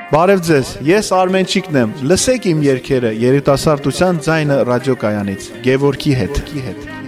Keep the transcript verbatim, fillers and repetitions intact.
Բարև ձեզ, ես Արմենչիկն եմ, լսեք իմ երգերը երիտասարդության ձայնը ռադիոկայանից, Գևորգի հետ։